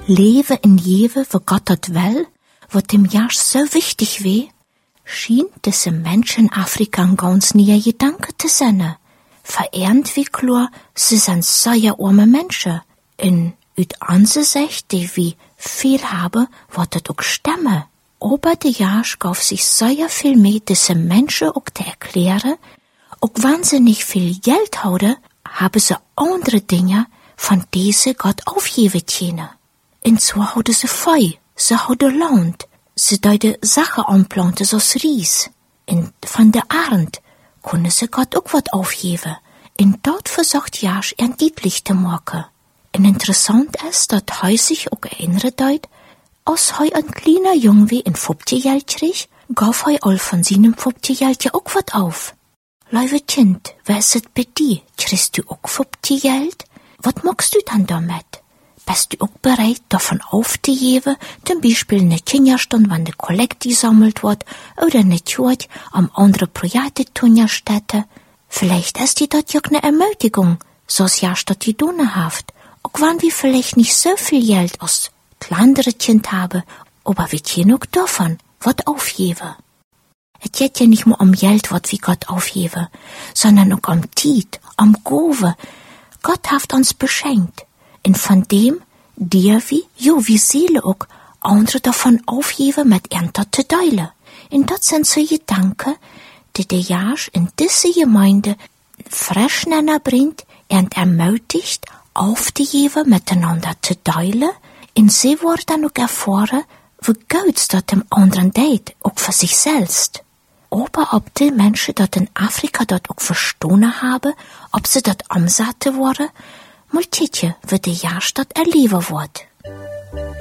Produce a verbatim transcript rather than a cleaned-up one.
leven in jewe, wo Gott dat wel, wat dem Jahr so wichtig weh, schien diese Menschen in Afrika ein ganz neuer Gedanke zu sein. Verernt wie klar, sie sind sehr arme Menschen. In üt Ansicht, die wie viel haben, wird das auch stemmen. Aber der Jahr gab sich sehr viel mehr, diese Menschen auch zu erklären, auch wenn sie nicht viel Geld haben, haben sie andere Dinge, von denen Gott aufgeben können. Und zwar haben sie Feu, sie haben Land, sie deuten Sachen anplanten, so Ries. Und von der Arend können sie Gott auch was aufgeben. Und dort versucht Jasch ein deutlich zu machen. Und interessant ist, dass heu sich auch erinnern deut, als heu ein kleiner Jung wie in fünfzig Jahren krieg, gab heu all von seinem fünfzig Jahren ja auch was auf. Liebe Kind, wer ist es bei dir? Kriegst du auch fünfzig Geld? Was magst du dann damit? Bist du auch bereit, davon aufzugeben, zum Beispiel eine Kinderstunde, wenn die Kollekte gesammelt wird, oder eine Tjort am andere Projekte tun stätte? Vielleicht ist die dort ja eine Ermutigung, so es ja statt die Donne haft. Auch wenn wir vielleicht nicht so viel Geld als die andere Kind haben, aber wir können auch davon was aufgeben. Es geht ja nicht nur um Geld, was wir Gott aufgeben, sondern auch um Tiet, um Gove. Gott hat uns beschenkt. Und von dem, dir wie, jo, wie Seele auch, andere davon aufgeben, mit Ernte zu teilen. Und das sind so Gedanken, die der Jasch in diese Gemeinde frisch bringt und ermutigt, aufzugeben, miteinander zu teilen. Und sie werden dann auch erfahren, wie gut das dem anderen tut, auch für sich selbst. Aber ob die Menschen dort in Afrika dort auch verstanden haben, ob sie dort umsetzen wollen, mal titje, wie die Jahrstadt erleben wird.